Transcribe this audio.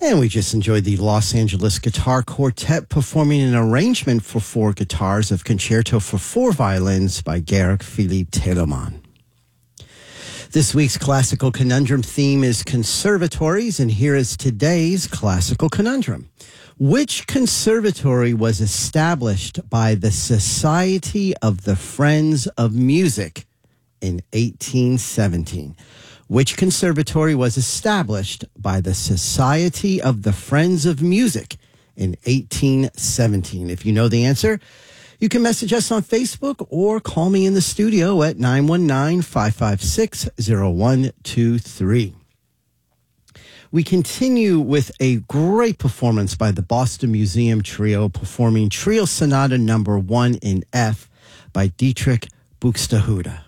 And we just enjoyed the Los Angeles Guitar Quartet performing an arrangement for 4 guitars of Concerto for 4 Violins by Georg Philipp Telemann. This week's Classical Conundrum theme is conservatories, and here is today's Classical Conundrum. Which conservatory was established by the Society of the Friends of Music in 1817? Which conservatory was established by the Society of the Friends of Music in 1817? If you know the answer, you can message us on Facebook or call me in the studio at 919-556-0123. We continue with a great performance by the Boston Museum Trio performing Trio Sonata No. 1 in F by Dietrich Buxtehude.